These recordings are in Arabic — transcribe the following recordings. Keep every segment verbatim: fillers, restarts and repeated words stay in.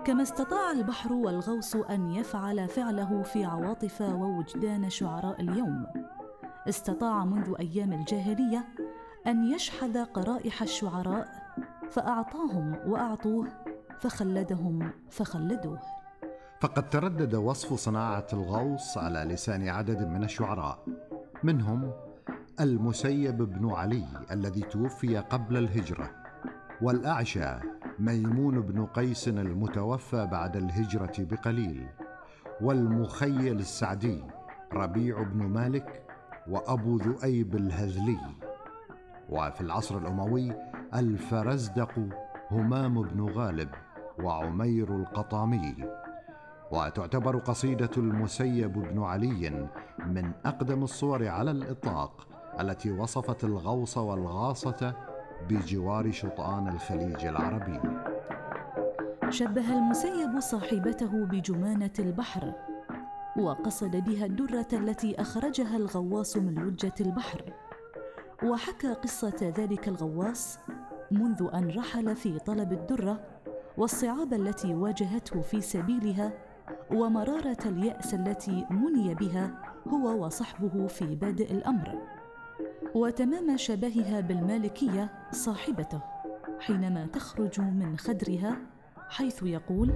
كما استطاع البحر والغوص أن يفعل فعله في عواطف ووجدان شعراء اليوم. استطاع منذ أيام الجاهلية أن يشحذ قرائح الشعراء فأعطاهم وأعطوه، فخلدهم فخلدوه. فقد تردد وصف صناعة الغوص على لسان عدد من الشعراء، منهم المسيب بن علي الذي توفي قبل الهجرة، والأعشى ميمون بن قيس المتوفى بعد الهجرة بقليل، والمخيل السعدي ربيع بن مالك، وأبو ذؤيب الهذلي. وفي العصر الأموي الفرزدق همام بن غالب وعمير القطامي. وتعتبر قصيدة المسيب بن علي من أقدم الصور على الإطلاق التي وصفت الغوص والغاصة بجوار شطآن الخليج العربي. شبه المسيب صاحبته بجمانة البحر، وقصد بها الدرة التي أخرجها الغواص من لجة البحر، وحكى قصة ذلك الغواص منذ أن رحل في طلب الدرة، والصعاب التي واجهته في سبيلها، ومرارة اليأس التي مني بها هو وصحبه في بادئ الأمر، وتمام شبهها بالمالكية صاحبته حينما تخرج من خدرها، حيث يقول: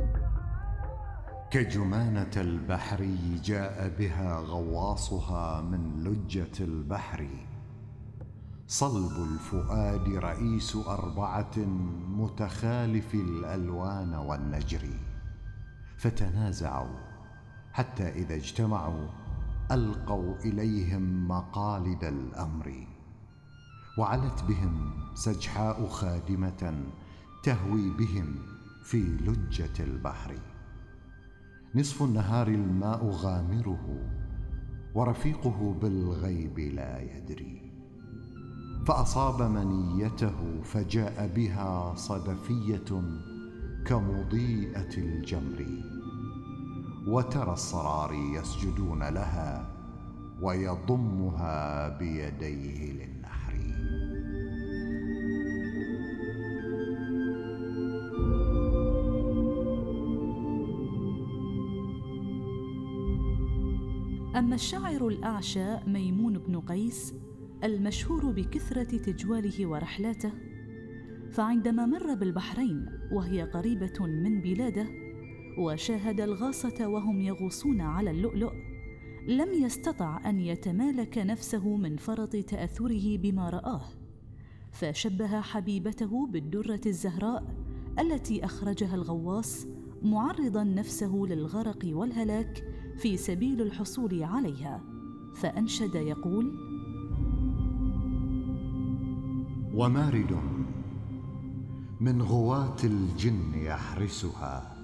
كجمانة البحر جاء بها غواصها من لجة البحر، صلب الفؤاد رئيس أربعة متخالف الألوان والنجر، فتنازعوا حتى إذا اجتمعوا ألقوا إليهم مقالد الأمر، وعلت بهم سجحاء خادمة تهوي بهم في لجة البحر، نصف النهار الماء غامره ورفيقه بالغيب لا يدري، فأصاب منيته فجاء بها صدفية كمضيئة الجمر، وترى الصراري يسجدون لها ويضمها بيديه للنحر. أما الشاعر الأعشى ميمون بن قيس المشهور بكثرة تجواله ورحلاته، فعندما مر بالبحرين وهي قريبة من بلاده وشاهد الغاصة وهم يغوصون على اللؤلؤ، لم يستطع أن يتمالك نفسه من فرط تأثره بما رآه، فشبه حبيبته بالدرة الزهراء التي أخرجها الغواص، معرضا نفسه للغرق والهلاك في سبيل الحصول عليها، فأنشد يقول: ومارد من غواة الجن يحرسها،